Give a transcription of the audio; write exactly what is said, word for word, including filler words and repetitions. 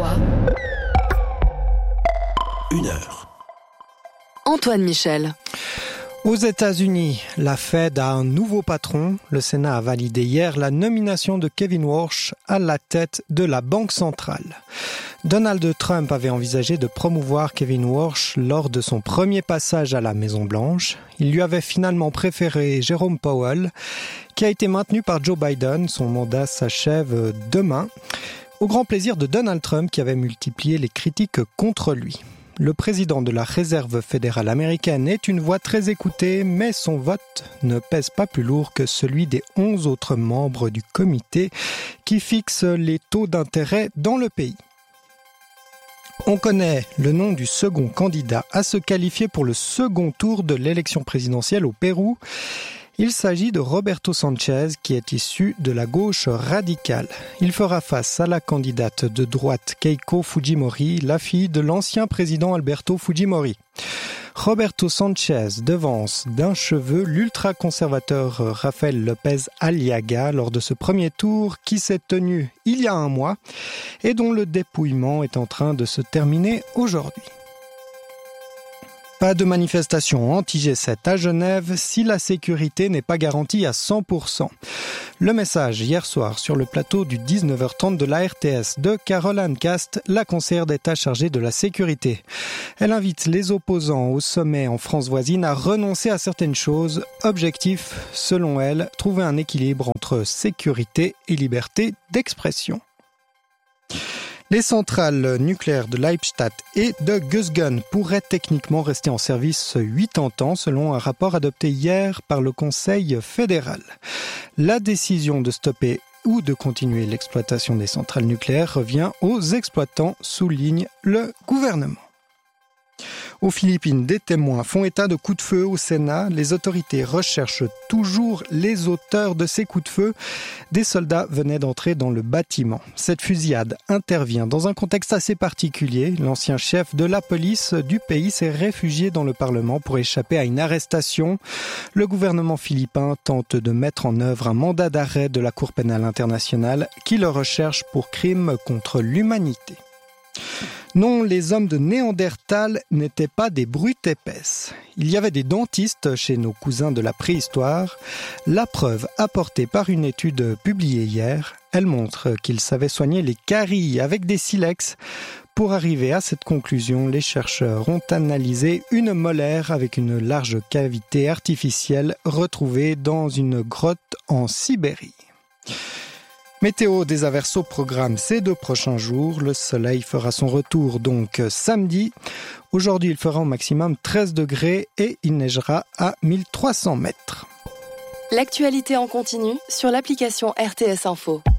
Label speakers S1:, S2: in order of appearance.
S1: trois.
S2: Une heure.
S1: Antoine Michel.
S3: Aux États-Unis, la Fed a un nouveau patron. Le Sénat a validé hier la nomination de Kevin Warsh à la tête de la Banque centrale. Donald Trump avait envisagé de promouvoir Kevin Warsh lors de son premier passage à la Maison-Blanche. Il lui avait finalement préféré Jerome Powell, qui a été maintenu par Joe Biden. Son mandat s'achève demain, au grand plaisir de Donald Trump qui avait multiplié les critiques contre lui. Le président de la Réserve fédérale américaine est une voix très écoutée, mais son vote ne pèse pas plus lourd que celui des onze autres membres du comité qui fixe les taux d'intérêt dans le pays. On connaît le nom du second candidat à se qualifier pour le second tour de l'élection présidentielle au Pérou. Il s'agit de Roberto Sanchez, qui est issu de la gauche radicale. Il fera face à la candidate de droite Keiko Fujimori, la fille de l'ancien président Alberto Fujimori. Roberto Sanchez devance d'un cheveu l'ultra-conservateur Rafael López Aliaga lors de ce premier tour qui s'est tenu il y a un mois et dont le dépouillement est en train de se terminer aujourd'hui. Pas de manifestation anti-G sept à Genève si la sécurité n'est pas garantie à cent pour cent. Le message hier soir sur le plateau du dix-neuf heures trente de la R T S de Caroline Cast, la conseillère d'État chargée de la sécurité. Elle invite les opposants au sommet en France voisine à renoncer à certaines choses. Objectif, selon elle, trouver un équilibre entre sécurité et liberté d'expression. Les centrales nucléaires de Leibstadt et de Gösgen pourraient techniquement rester en service quatre-vingts ans selon un rapport adopté hier par le Conseil fédéral. La décision de stopper ou de continuer l'exploitation des centrales nucléaires revient aux exploitants, souligne le gouvernement. Aux Philippines, des témoins font état de coups de feu au Sénat. Les autorités recherchent toujours les auteurs de ces coups de feu. Des soldats venaient d'entrer dans le bâtiment. Cette fusillade intervient dans un contexte assez particulier. L'ancien chef de la police du pays s'est réfugié dans le Parlement pour échapper à une arrestation. Le gouvernement philippin tente de mettre en œuvre un mandat d'arrêt de la Cour pénale internationale qui le recherche pour crimes contre l'humanité. Non, les hommes de Néandertal n'étaient pas des brutes épaisses. Il y avait des dentistes chez nos cousins de la préhistoire. La preuve apportée par une étude publiée hier, elle montre qu'ils savaient soigner les caries avec des silex. Pour arriver à cette conclusion, les chercheurs ont analysé une molaire avec une large cavité artificielle retrouvée dans une grotte en Sibérie. Météo, des averses au programme ces deux prochains jours. Le soleil fera son retour donc samedi. Aujourd'hui, il fera au maximum treize degrés et il neigera à mille trois cents mètres.
S1: L'actualité en continu sur l'application R T S Info.